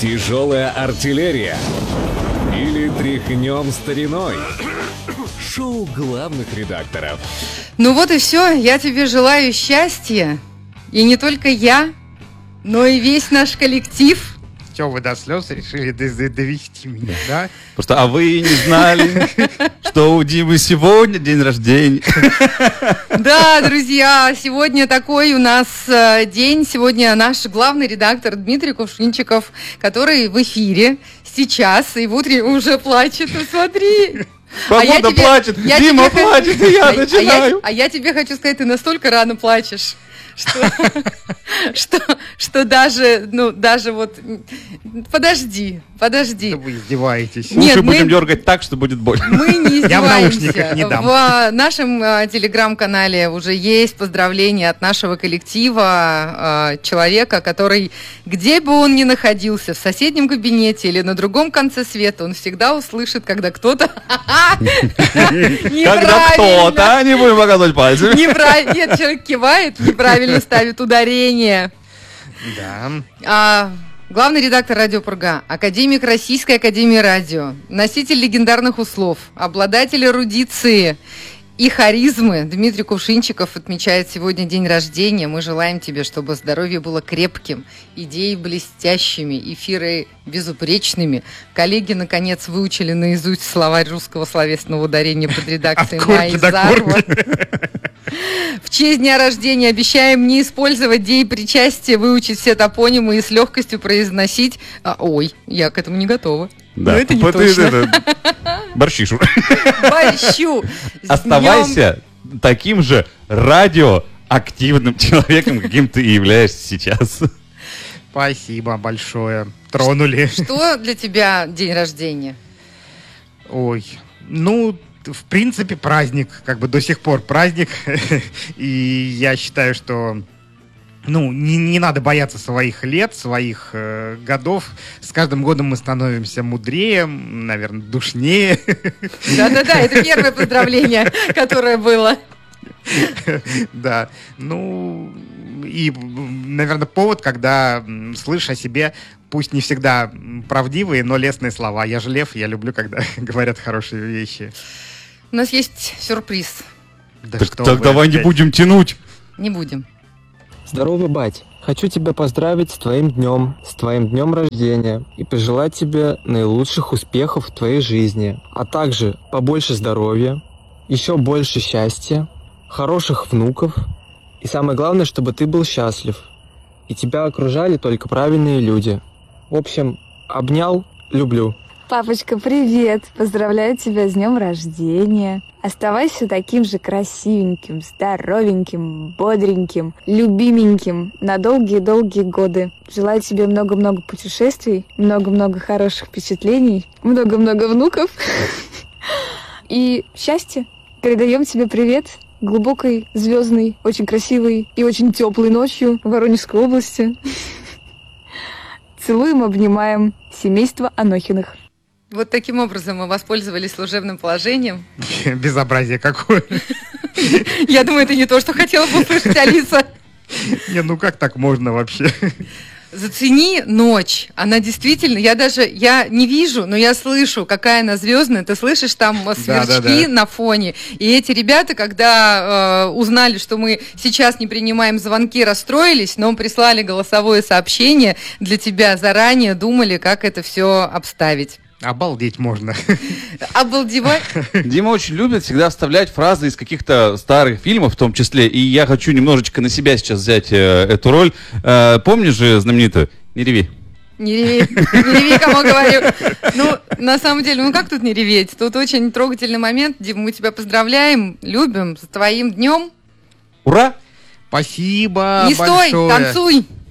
Тяжелая артиллерия или тряхнем стариной. Шоу главных редакторов. Ну вот и все. Я тебе желаю счастья. И не только я, но и весь наш коллектив. Все, вы до слез решили довести меня, да? Просто, а вы не знали, что у Димы сегодня день рождения? Да, друзья, сегодня такой у нас день. Сегодня наш главный редактор Дмитрий Кувшинчиков, который в эфире сейчас, и в утре уже плачет. Ну смотри. Погода плачет, Дима плачет, и я начинаю. А я тебе хочу сказать, ты настолько рано плачешь, что даже вот... Подожди. Да вы издеваетесь. Уши будем дергать так, что будет больно. Мы не издеваемся. Я в наушниках не дам. В нашем телеграм-канале уже есть поздравления от нашего коллектива, человека, который, где бы он ни находился, в соседнем кабинете или на другом конце света, он всегда услышит, когда кто-то... Когда кто-то, не будем показывать пальцами. Нет, человек кивает, неправильно ставит ударение. Да. Главный редактор «Радио Пурга», академик Российской академии радио, носитель легендарных услов, обладатель эрудиции и харизмы Дмитрий Кувшинчиков отмечает сегодня день рождения. Мы желаем тебе, чтобы здоровье было крепким, идеи блестящими, эфиры безупречными. Коллеги, наконец, выучили наизусть словарь русского словесного ударения под редакцией Майи Зарва. В честь дня рождения обещаем не использовать деепричастие, выучить все топонимы и с легкостью произносить. Ой, я к этому не готова. Да, но это не точно. Борщишу. Борщу. Оставайся таким же радиоактивным человеком, каким ты и являешься сейчас. Спасибо большое. Тронули. Что для тебя день рождения? Ой, ну... В принципе, праздник, как бы до сих пор праздник, и я считаю, что не надо бояться своих лет, своих годов. С каждым годом мы становимся мудрее, наверное, душнее. Да-да-да, это первое поздравление, которое было. Да, и, наверное, повод, когда слышишь о себе, пусть не всегда правдивые, но лестные слова. Я же лев, я люблю, когда говорят хорошие вещи. У нас есть сюрприз. Да так давай не будем тянуть. Не будем. Здорово, бать. Хочу тебя поздравить с твоим днем рождения и пожелать тебе наилучших успехов в твоей жизни, а также побольше здоровья, еще больше счастья, хороших внуков и самое главное, чтобы ты был счастлив и тебя окружали только правильные люди. В общем, обнял, люблю. Папочка, привет! Поздравляю тебя с днем рождения. Оставайся таким же красивеньким, здоровеньким, бодреньким, любименьким на долгие-долгие годы. Желаю тебе много-много путешествий, много-много хороших впечатлений, много-много внуков и счастья. Передаем тебе привет глубокой, звездной, очень красивой и очень теплой ночью в Воронежской области. Целуем, обнимаем. Семейство Анохиных. Вот таким образом мы воспользовались служебным положением. Безобразие какое. Я думаю, это не то, что хотела бы услышать Алиса. Не, как так можно вообще? Зацени ночь. Она действительно, я не вижу, но я слышу, какая она звездная. Ты слышишь там сверчки на фоне. И эти ребята, когда узнали, что мы сейчас не принимаем звонки, расстроились, но прислали голосовое сообщение для тебя заранее, думали, как это все обставить. Обалдеть можно. Обалдевать? Дима очень любит всегда вставлять фразы из каких-то старых фильмов в том числе, и я хочу немножечко на себя сейчас взять эту роль. Помнишь же знаменитую «Не реви»? Не реви, кому говорю. На самом деле, как тут не реветь? Тут очень трогательный момент. Дима, мы тебя поздравляем, любим, с твоим днем. Ура! Спасибо большое. Не стой, танцуй!